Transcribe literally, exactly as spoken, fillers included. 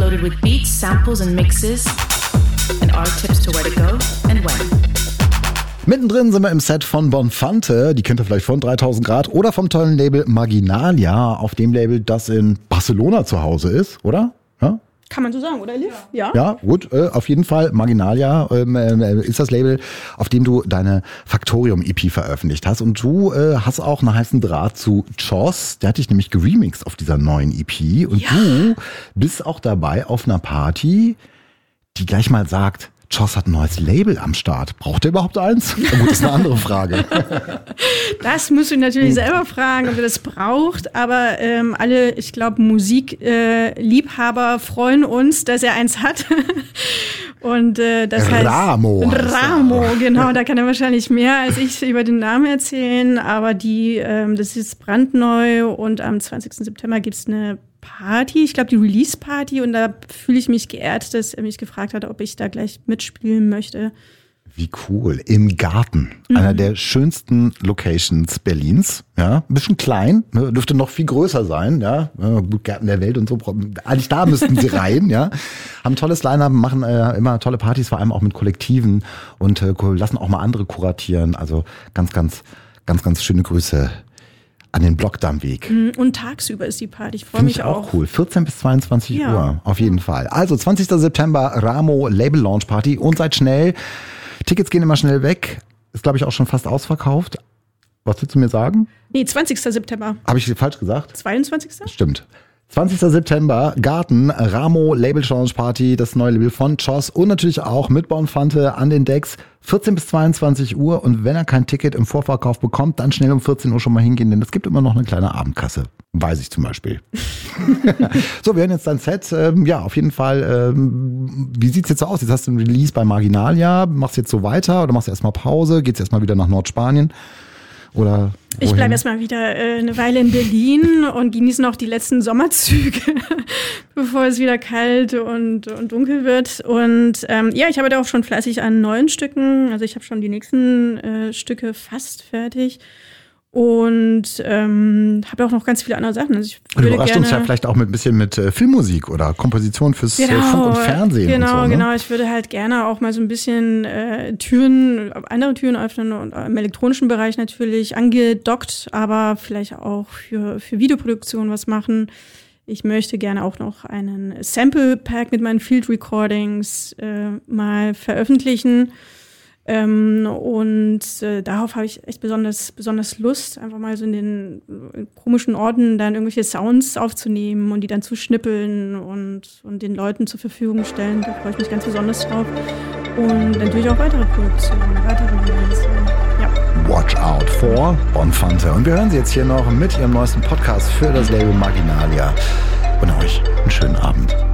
loaded with beats, samples and mixes and our tips to where to go and when. Mittendrin sind wir im Set von Bonfante, die kennt ihr vielleicht von dreitausend Grad oder vom tollen Label Marginalia, auf dem Label, das in Barcelona zu Hause ist, oder? Ja? Kann man so sagen, oder Liv? Ja. Ja, gut, äh, auf jeden Fall. Marginalia ähm, äh, ist das Label, auf dem du deine Factorium-E P veröffentlicht hast. Und du äh, hast auch einen heißen Draht zu Joss, der hat dich nämlich geremixed auf dieser neuen E P. Und ja. du bist auch dabei auf einer Party, die gleich mal sagt, Joss hat ein neues Label am Start. Braucht er überhaupt eins? Oh, gut, das ist eine andere Frage. Das musst du natürlich selber fragen, ob er das braucht. Aber ähm, alle, ich glaube, Musikliebhaber äh, freuen uns, dass er eins hat. Und äh, das heißt Ramo. Ramo, genau. Da kann er wahrscheinlich mehr als ich über den Namen erzählen. Aber die, ähm, das ist brandneu und am zwanzigsten September gibt's eine Party, ich glaube die Release-Party, und da fühle ich mich geehrt, dass er mich gefragt hat, ob ich da gleich mitspielen möchte. Wie cool. Im Garten. Mhm. Einer der schönsten Locations Berlins. Ja, ein bisschen klein, ne, dürfte noch viel größer sein. Ja, gut, Gärten der Welt und so. Eigentlich da müssten sie rein. Ja, haben tolles Line-Up, machen äh, immer tolle Partys, vor allem auch mit Kollektiven und äh, lassen auch mal andere kuratieren. Also ganz, ganz, ganz, ganz schöne Grüße an den Blockdammweg. Und tagsüber ist die Party. Ich freue mich auch. auch cool. vierzehn bis zweiundzwanzig ja. Uhr, auf jeden Fall. Also zwanzigsten September, Ramo Label Launch Party. Und seid schnell. Tickets gehen immer schnell weg. Ist, glaube ich, auch schon fast ausverkauft. Was willst du mir sagen? Nee, zwanzigsten September. Habe ich falsch gesagt? zweiundzwanzigsten Stimmt. zwanzigsten September, Garten, Ramo Label Launch Party, das neue Label von Joss und natürlich auch mit Bonfante an den Decks. vierzehn bis zweiundzwanzig Uhr, und wenn er kein Ticket im Vorverkauf bekommt, dann schnell um vierzehn Uhr schon mal hingehen, denn es gibt immer noch eine kleine Abendkasse. Weiß ich zum Beispiel. So, wir hören jetzt dein Set. Ähm, ja, auf jeden Fall. Ähm, wie sieht's jetzt so aus? Jetzt hast du ein Release bei Marginalia. Machst du jetzt so weiter oder machst du erstmal Pause? Geht's erstmal wieder nach Nordspanien? Oder wohin? Ich bleibe erstmal wieder äh, eine Weile in Berlin und genieße noch die letzten Sommerzüge, bevor es wieder kalt und, und dunkel wird. Und ähm, ja, ich arbeite auch schon fleißig an neuen Stücken. Also ich habe schon die nächsten äh, Stücke fast fertig. Und ähm, habe auch noch ganz viele andere Sachen. Also ich und würde überrascht gerne uns ja vielleicht auch mit ein bisschen mit äh, Filmmusik oder Komposition fürs genau, äh, Funk und Fernsehen. Genau, und so, ne? genau. Ich würde halt gerne auch mal so ein bisschen äh, Türen, andere Türen öffnen und im elektronischen Bereich natürlich angedockt, aber vielleicht auch für, für Videoproduktion was machen. Ich möchte gerne auch noch einen Sample-Pack mit meinen Field Recordings äh, mal veröffentlichen. Ähm, und äh, darauf habe ich echt besonders, besonders Lust, einfach mal so in den äh, komischen Orten dann irgendwelche Sounds aufzunehmen und die dann zu schnippeln und, und den Leuten zur Verfügung stellen. Da freue ich mich ganz besonders drauf. Und natürlich auch weitere Produktionen, weitere Releases. Ja. Watch out for Bonfante. Und wir hören sie jetzt hier noch mit ihrem neuesten Podcast für das Label Marginalia. Und euch einen schönen Abend.